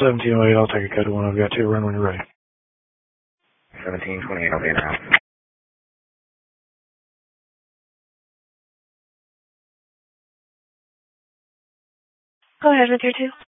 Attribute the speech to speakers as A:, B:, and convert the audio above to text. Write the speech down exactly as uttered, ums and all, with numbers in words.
A: seventeen oh eight, I'll take a code one. I've got two. Run when you're ready.
B: seventeen twenty-eight, I'll be in the house.
C: Go ahead with your two.